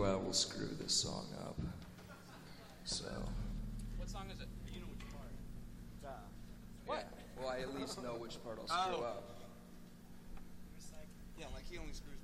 I will screw this song up. So. What song is it? You know which part. What? Yeah. Well, I at least know which part I'll screw up. Yeah, like he only screws